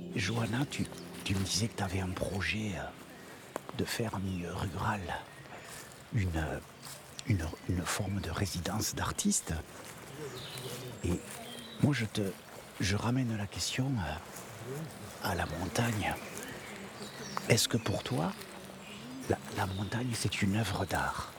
Johanna, tu me disais que tu avais un projet de faire en milieu rural, une, une forme de résidence d'artiste. Et moi, je ramène la question à la montagne. Est-ce que pour toi, la montagne, c'est une œuvre d'art?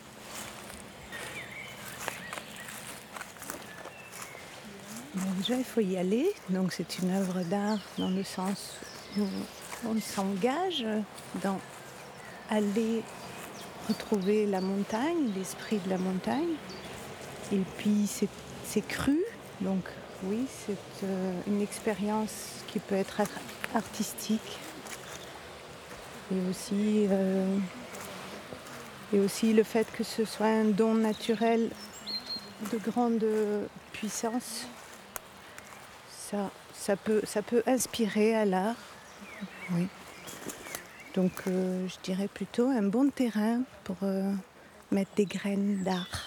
Bon, déjà, il faut y aller. Donc, c'est une œuvre d'art dans le sens où on s'engage dans aller retrouver la montagne, l'esprit de la montagne. Et puis, c'est cru. Donc, oui, c'est une expérience qui peut être artistique. Et aussi, euh, et aussi le fait que ce soit un don naturel de grande puissance. Ça peut inspirer à l'art, oui. Donc je dirais plutôt un bon terrain pour mettre des graines d'art.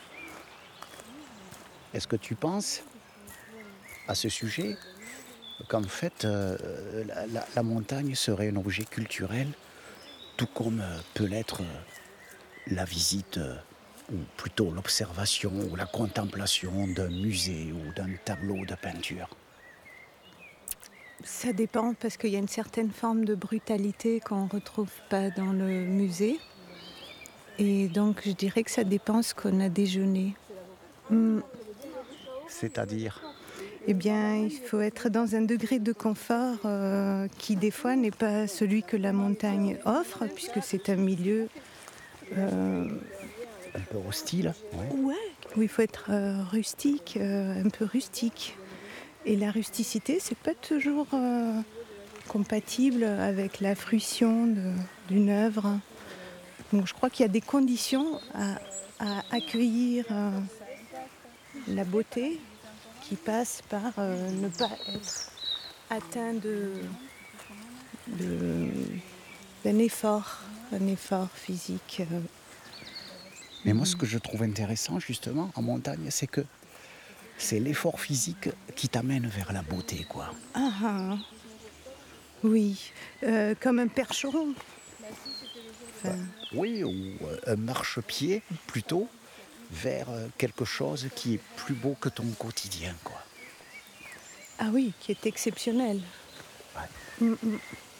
Est-ce que tu penses à ce sujet qu'en fait, la montagne serait un objet culturel, tout comme peut l'être la visite, ou plutôt l'observation ou la contemplation d'un musée ou d'un tableau de peinture? Ça dépend parce qu'il y a une certaine forme de brutalité qu'on ne retrouve pas dans le musée. Et donc je dirais que ça dépend ce qu'on a déjeuné. Hmm. C'est-à-dire, Eh bien, il faut être dans un degré de confort qui des fois n'est pas celui que la montagne offre, puisque c'est un milieu un peu hostile, ouais. ouais, où il faut être rustique, un peu rustique. Et la rusticité, c'est pas toujours compatible avec la fruition d'une œuvre. Donc je crois qu'il y a des conditions à accueillir la beauté qui passe par ne pas être atteint de- d'un effort, un effort physique. Mais moi, ce que je trouve intéressant, justement, en montagne, c'est que c'est l'effort physique qui t'amène vers la beauté, quoi. Ah, ah, oui, comme un percheron. Bah, Enfin, oui, ou un marchepied, plutôt, vers quelque chose qui est plus beau que ton quotidien, quoi. ah oui, qui est exceptionnel. Ouais. Mm, mm.